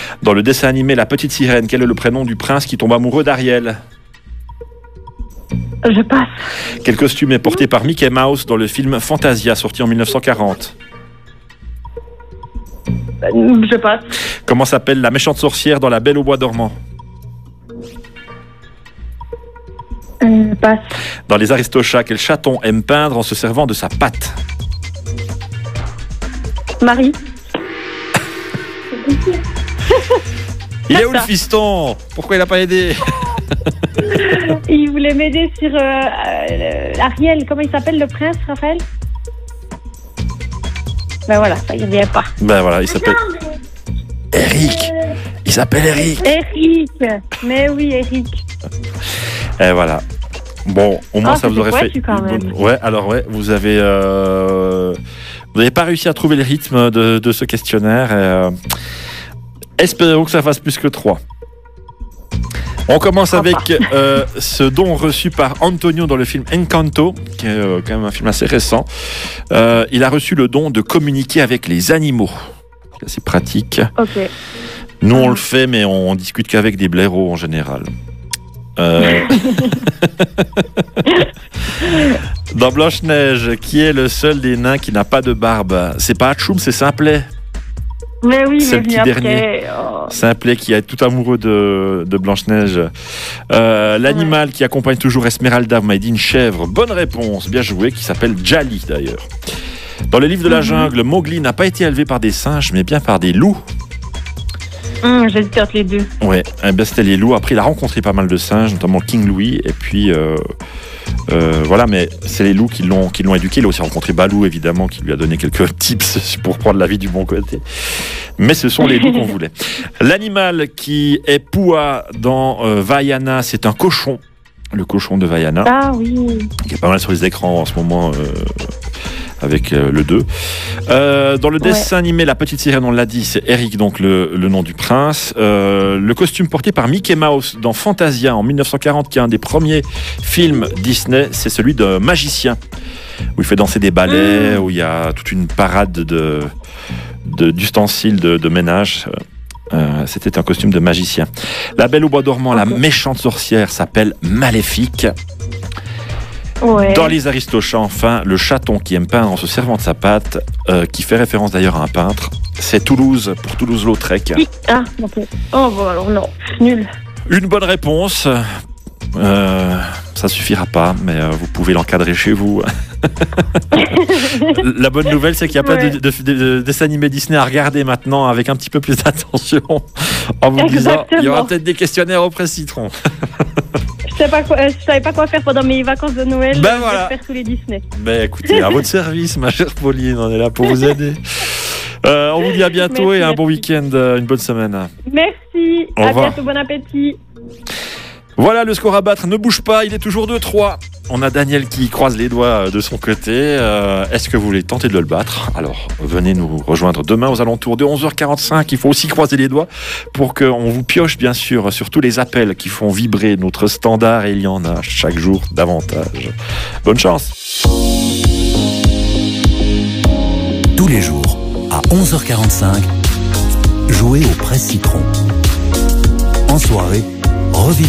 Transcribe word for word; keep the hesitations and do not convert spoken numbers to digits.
Dans le dessin animé La Petite Sirène, quel est le prénom du prince qui tombe amoureux d'Ariel? Je passe. Quel costume est porté par Mickey Mouse dans le film Fantasia, sorti en mille neuf cent quarante? Je passe. Comment s'appelle la méchante sorcière dans La Belle au bois dormant? Je passe. Dans Les Aristochats, quel chaton aime peindre en se servant de sa patte? Marie. Il est où le fiston? Pourquoi il n'a pas aidé? Il voulait m'aider sur euh, euh, Ariel. Comment il s'appelle, le prince, Raphaël? Ben voilà, ça y revient pas. Ben voilà, il s'appelle Eric. Il s'appelle Eric. Eric. Mais oui, Eric. Et voilà. Bon, au moins oh, ça vous aurait fait. Quand même. Bonne... Ouais, alors ouais, vous avez, euh... vous n'avez pas réussi à trouver le rythme de, de ce questionnaire. Et, euh... Espérons que ça fasse plus que trois. On commence avec euh, ce don reçu par Antonio dans le film Encanto, qui est euh, quand même un film assez récent. Euh, il a reçu le don de communiquer avec les animaux. C'est assez pratique. Okay. Nous, on le fait, mais on, on discute qu'avec des blaireaux en général. Euh... Dans Blanche-Neige, qui est le seul des nains qui n'a pas de barbe? C'est pas Hatchoum, c'est Simplet. Mais oui, c'est mais le petit dernier. Oh. Simplet qui est tout amoureux de, de Blanche-Neige. Euh, l'animal ouais. qui accompagne toujours Esmeralda, vous m'avez dit une chèvre. Bonne réponse, bien joué, qui s'appelle Djali d'ailleurs. Dans le livre de la mm-hmm. jungle, Mowgli n'a pas été élevé par des singes, mais bien par des loups. Mmh, J'hésite entre les deux. Ouais, eh bien, c'était les loups. Après, il a rencontré pas mal de singes, notamment King Louis. Et puis, euh, euh, voilà, mais c'est les loups qui l'ont, qui l'ont éduqué. Il a aussi rencontré Balou, évidemment, qui lui a donné quelques tips pour prendre la vie du bon côté. Mais ce sont les loups qu'on voulait. L'animal qui est Pua dans euh, Vaiana, c'est un cochon. Le cochon de Vaiana. Ah oui. Qui est pas mal sur les écrans en ce moment. Euh, avec euh, le deux. Euh, dans le dessin ouais. animé La Petite Sirène, on l'a dit, c'est Eric, donc le, le nom du prince. Euh, le costume porté par Mickey Mouse dans Fantasia en mille neuf cent quarante, qui est un des premiers films Disney, c'est celui de magicien, où il fait danser des ballets, mmh. où il y a toute une parade de, de, d'ustensiles de, de ménage. Euh, c'était un costume de magicien. La Belle au bois dormant, okay. la méchante sorcière s'appelle Maléfique. Ouais. Dans Les Aristochats, enfin, le chaton qui aime peindre en se servant de sa patte, euh, qui fait référence d'ailleurs à un peintre, c'est Toulouse, pour Toulouse-Lautrec. Ah, ok. Oh, bon, alors non, nul. Une bonne réponse. Euh, ça suffira pas, mais euh, vous pouvez l'encadrer chez vous. La bonne nouvelle, c'est qu'il y a plein ouais. de, de, de, de dessins animés Disney à regarder maintenant avec un petit peu plus d'attention, en vous Exactement. disant, il y aura peut-être des questionnaires au presse citron. Je savais pas quoi, je savais pas quoi faire pendant mes vacances de Noël. Ben voilà. Je vais faire tous les Disney. Ben écoutez, à votre service, ma chère Pauline, on est là pour vous aider. Euh, on vous dit à bientôt merci, et un merci. Bon week-end, une bonne semaine. Merci. Au à revoir. bientôt, bon appétit. Voilà, le score à battre ne bouge pas, il est toujours deux trois. On a Daniel qui croise les doigts de son côté. Euh, est-ce que vous voulez tenter de le battre? Alors, venez nous rejoindre demain aux alentours de onze heures quarante-cinq. Il faut aussi croiser les doigts pour qu'on vous pioche, bien sûr, sur tous les appels qui font vibrer notre standard. Et il y en a chaque jour davantage. Bonne chance. Tous les jours, à onze heures quarante-cinq, jouez au Presse Citron. En soirée, revivez